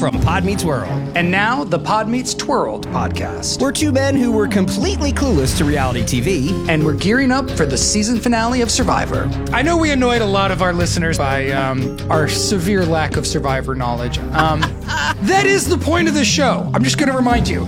from Pod Meets World. And now, the Pod Meets Twirled podcast. We're two men who were completely clueless to reality TV. And we're gearing up for the season finale of Survivor. I know we annoyed a lot of our listeners by our severe lack of Survivor knowledge. That is the point of the show. I'm just going to remind you.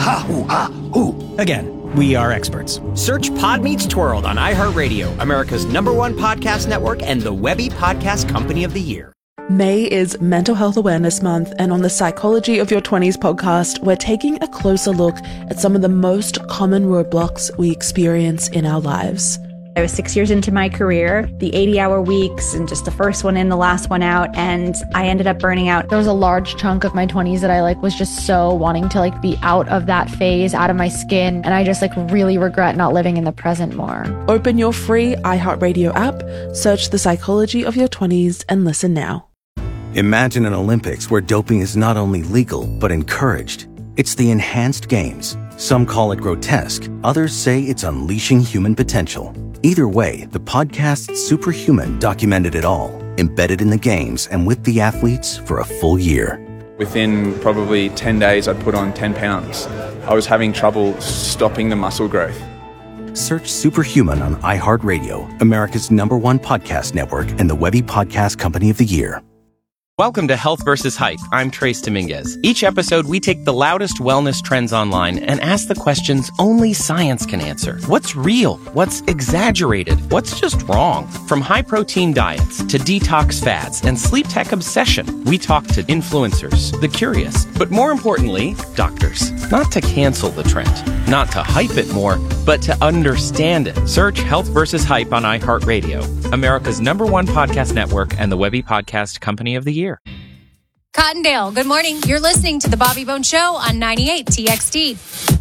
Again, we are experts. Search Pod Meets Twirled on iHeartRadio, America's #1 podcast network and the Webby Podcast Company of the Year. May is Mental Health Awareness Month, and on the Psychology of Your 20s podcast, we're taking a closer look at some of the most common roadblocks we experience in our lives. I was 6 years into my career, the 80-hour weeks and just the first one in, the last one out, and I ended up burning out. There was a large chunk of my 20s that I was just so wanting to be out of that phase, out of my skin, and I just really regret not living in the present more. Open your free iHeartRadio app, search The Psychology of Your 20s, and listen now. Imagine an Olympics where doping is not only legal, but encouraged. It's the Enhanced Games. Some call it grotesque, others say it's unleashing human potential. Either way, the podcast Superhuman documented it all, embedded in the games and with the athletes for a full year. Within probably 10 days, I'd put on 10 pounds. I was having trouble stopping the muscle growth. Search Superhuman on iHeartRadio, America's #1 podcast network and the Webby Podcast Company of the Year. Welcome to Health vs. Hype. I'm Trace Dominguez. Each episode, we take the loudest wellness trends online and ask the questions only science can answer. What's real? What's exaggerated? What's just wrong? From high-protein diets to detox fads and sleep tech obsession, we talk to influencers, the curious, but more importantly, doctors. Not to cancel the trend, not to hype it more, but to understand it. Search Health vs. Hype on iHeartRadio, America's #1 podcast network and the Webby Podcast Company of the Year. Cottondale, good morning. You're listening to The Bobby Bones Show on 98 TXT.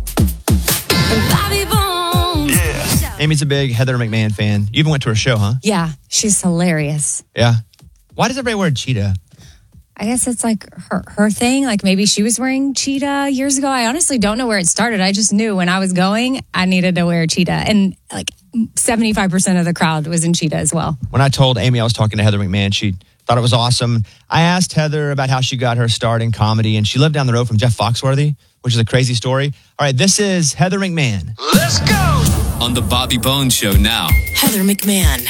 Bobby Bones. Yeah. Amy's a big Heather McMahon fan. You even went to her show, huh? Yeah, she's hilarious. Yeah. Why does everybody wear a cheetah? I guess it's her thing. Maybe she was wearing cheetah years ago. I honestly don't know where it started. I just knew when I was going, I needed to wear cheetah. And 75% of the crowd was in cheetah as well. When I told Amy I was talking to Heather McMahon, she thought it was awesome. I asked Heather about how she got her start in comedy, and she lived down the road from Jeff Foxworthy, which is a crazy story. All right, this is Heather McMahon. Let's go! On The Bobby Bones Show now. Heather McMahon.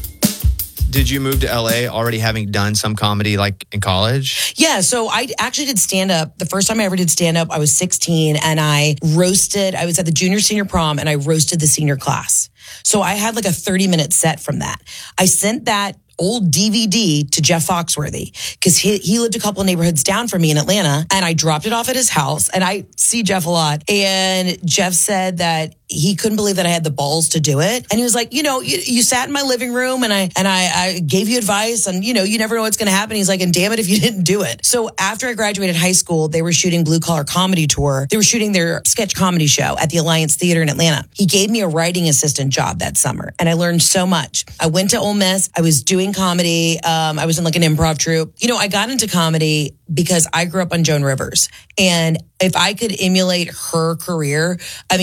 Did you move to LA already having done some comedy in college? Yeah, so I actually did stand-up. The first time I ever did stand-up, I was 16, and I was at the junior senior prom, and I roasted the senior class. So I had a 30-minute set from that. I sent that old DVD to Jeff Foxworthy because he lived a couple of neighborhoods down from me in Atlanta, and I dropped it off at his house, and I see Jeff a lot. And Jeff said that he couldn't believe that I had the balls to do it. And he was like, you sat in my living room and I gave you advice and, you never know what's going to happen. He's like, and damn it if you didn't do it. So after I graduated high school, they were shooting Blue Collar Comedy Tour. They were shooting their sketch comedy show at the Alliance Theater in Atlanta. He gave me a writing assistant job that summer, and I learned so much. I went to Ole Miss. I was doing comedy. I was in an improv troupe. I got into comedy because I grew up on Joan Rivers. And if I could emulate her career,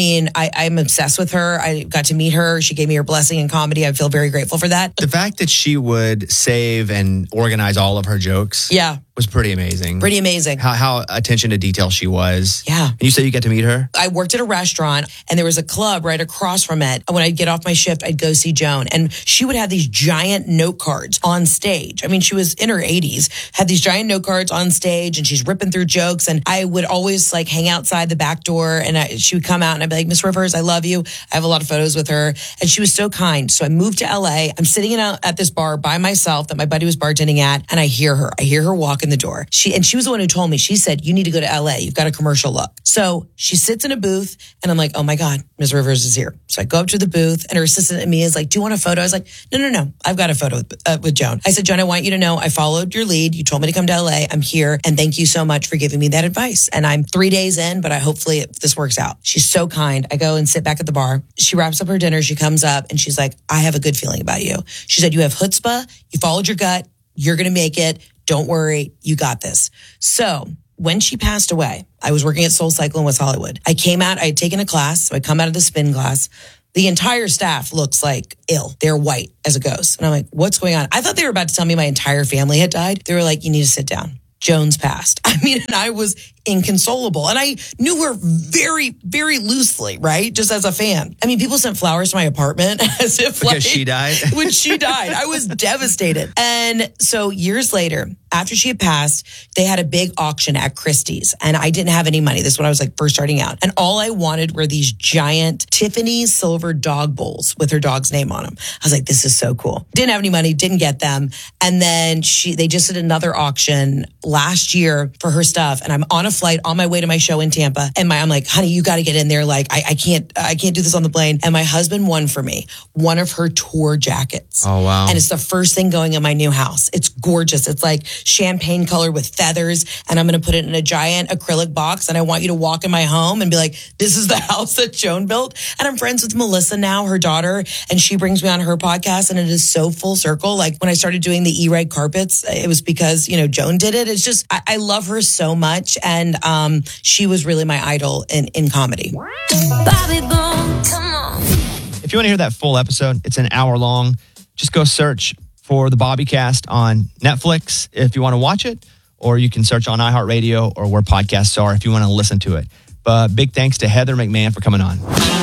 I'm obsessed with her. I got to meet her. She gave me her blessing in comedy. I feel very grateful for that. The fact that she would save and organize all of her jokes was pretty amazing. Pretty amazing. How attention to detail she was. Yeah. And you said you get to meet her? I worked at a restaurant, and there was a club right across from it. When I'd get off my shift, I'd go see Joan. And she would have these giant note cards on stage. She was in her 80s, had these giant note cards on stage, and she's ripping through jokes. And I would always hang outside the back door, and she would come out, and I'd be like, Miss Rivers, I love you. I have a lot of photos with her. And she was so kind. So I moved to LA. I'm sitting at this bar by myself that my buddy was bartending at, and I hear her. I hear her walk in the door. She was the one who told me. She said, you need to go to LA. You've got a commercial look. So she sits in a booth, and I'm like, oh my God, Ms. Rivers is here. So I go up to the booth, and her assistant at me is like, do you want a photo? I was like, no. I've got a photo with Joan. I said, Joan, I want you to know I followed your lead. You told me to come to LA. I'm here. And thank you so much for giving me that advice. And I'm 3 days in, but hopefully this works out. She's so kind. I go and sit back at the bar. She wraps up her dinner. She comes up and she's like, I have a good feeling about you. She said, you have chutzpah. You followed your gut. You're going to make it. Don't worry. You got this. So when she passed away, I was working at Soul Cycle in West Hollywood. I came out. I had taken a class. So I come out of the spin class. The entire staff looks ill. They're white as a ghost. And I'm like, what's going on? I thought they were about to tell me my entire family had died. They were like, you need to sit down. Jones passed. I mean, and I was inconsolable. And I knew her very, very loosely, right? Just as a fan. I mean, people sent flowers to my apartment as if Because she died? When she died, I was devastated. And so years later, after she had passed, they had a big auction at Christie's. And I didn't have any money. This is when I was like first starting out. And all I wanted were these giant Tiffany silver dog bowls with her dog's name on them. I was like, this is so cool. Didn't have any money, didn't get them. And then they just did another auction last year for her stuff. And I'm on a flight on my way to my show in Tampa. And I'm like, honey, you got to get in there. Like, I can't do this on the plane. And my husband won for me one of her tour jackets. Oh, wow. And it's the first thing going in my new house. It's gorgeous. It's like champagne color with feathers. And I'm going to put it in a giant acrylic box. And I want you to walk in my home and be like, this is the house that Joan built. And I'm friends with Melissa now, her daughter. And she brings me on her podcast. And it is so full circle. Like when I started doing the E-Reg carpets, it was because, Joan did it. It's just, I love her so much. And she was really my idol in comedy. Bobby Bone, come on. If you want to hear that full episode, it's an hour long. Just go search for the Bobbycast on Netflix if you want to watch it, or you can search on iHeartRadio or where podcasts are if you want to listen to it. But big thanks to Heather McMahon for coming on.